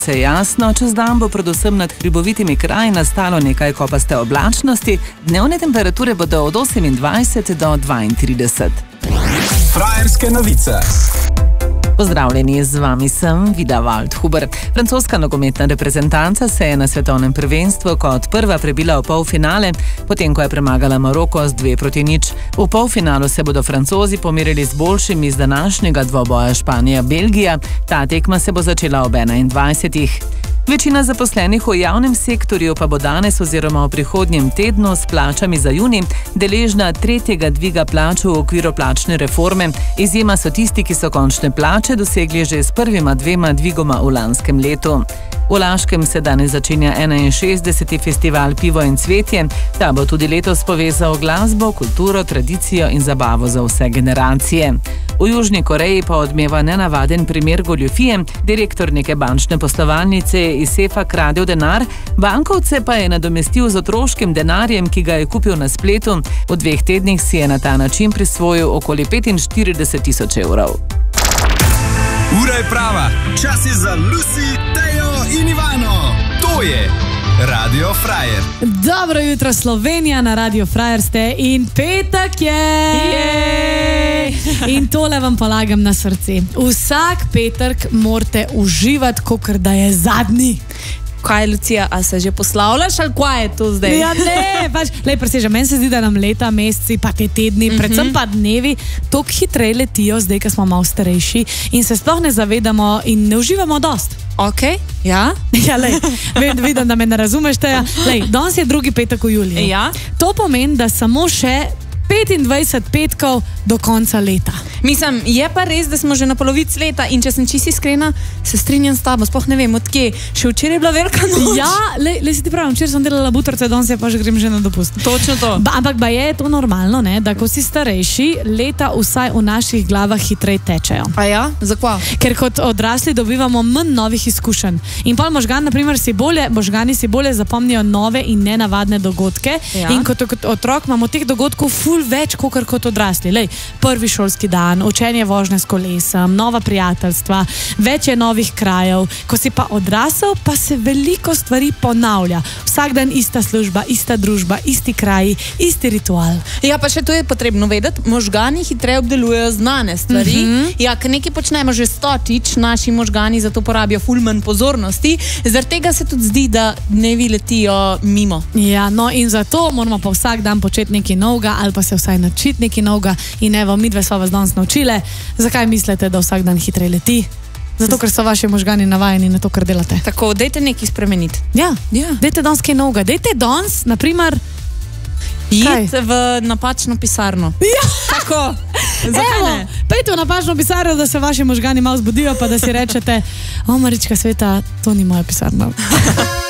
Se je jasno, čez dan bo predvsem nad hribovitimi kraji nastalo nekaj kopaste oblačnosti, dnevne temperature bodo od 28 do 32. Frajerske novice. Pozdravljeni, z vami sem Vida Waldhuber. Francoska nogometna reprezentanca se je na svetovnem prvenstvu kot prva prebila v polfinale, potem ko je premagala Maroko z 2-0. V polfinalu se bodo Francozi pomerili z boljšimi z današnjega dvoboja Španija-Belgija. Ta tekma se bo začela ob 21. Večina zaposlenih v javnem sektorju pa bo danes oziroma v prihodnjem tednu s plačami za junij deležna tretjega dviga plač v okviru plačne reforme. Izjema so tisti, ki so končne plače dosegli že s prvima dvema dvigoma v lanskem letu. V Laškem se danes začenja 61. festival Pivo in cvetje. Ta bo tudi letos povezal glasbo, kulturo, tradicijo in zabavo za vse generacije. V Južni Koreji pa odmeva nenavaden primer goljufije. Direktor neke bančne poslovalnice je iz sefa kradel denar, bankovce pa je nadomestil z otroškim denarjem, ki ga je kupil na spletu. V 2 tednih si je na ta način prisvojil okoli 45.000 evrov. Ura je prava, čas je za Lucy, Tejo in Ivano. To je Radio Frajer. Dobro jutro Slovenija, na Radio Frajer ste in petek je. In tole vam polagam na srce. Vsak petek morate uživati, kakor da je zadnji. Kaj, Lucija, a se že poslavljaš ali kaj je to zdaj? Ja, ne, pač, lej, preseža, meni se zdi, da nam leta, meseci, pa te tedni, predvsem pa dnevi, toliko hitreje letijo, zdaj, ko smo malo starejši in se sploh ne zavedamo in ne uživamo dost. Ok, ja? Ja, lej, vidim, da me ne razumeš, Teja. Lej, danes je 2. petek v juliju. Ja? To pomeni, da samo še 25 petkov do konca leta. Mislim, je pa res, da smo že na polovici leta in če sem čisto iskrena, se strinjam s tabo, sploh ne vem, odkje. Še včeraj je bila velika noč. Ja, lej si ti pravim, včeraj sem delala butrce, danes pa že grem že na dopust. Točno to. Ampak je to normalno, ne, da ko si starejši, leta vsaj v naših glavah hitreje tečejo. A ja? Zakaj? Ker kot odrasli dobivamo manj novih izkušenj. In pol možgani si bolje zapomnijo nove in nenavadne dogodke. Ja. In kot otrok imamo teh dogodkov ful več kot odrasli. Lej, prvi šolski dan, učenje vožnje s kolesom, nova prijateljstva, več je novih krajev. Ko si pa odrasel, pa se veliko stvari ponavlja. Vsak dan ista služba, ista družba, isti kraji, isti ritual. Ja, pa še to je potrebno vedeti, možgani hitreje obdelujejo znane stvari. Ja, ker nekaj počnemo že stotič, naši možgani zato porabijo ful manj pozornosti, zaradi tega se tudi zdi, da dnevi letijo mimo. Ja, no in zato moramo pa vsak dan početi nekaj novega ali pa se vsaj naučiti nekaj novega in evo, midve sva vas danes naučile. Zakaj mislite, da vsak dan hitreje leti? Zato, ker so vaši možgani navajeni na to, kar delate. Tako, dajte nekaj spremeniti. Ja, dajte danes kaj novega. Dajte danes, naprimer, iti v napačno pisarno. Ja! Tako. Zakaj ne? Pejte v napačno pisarno, da se vaši možgani malo zbudijo, pa da si rečete, o, Marička Sveta, to ni moja pisarna.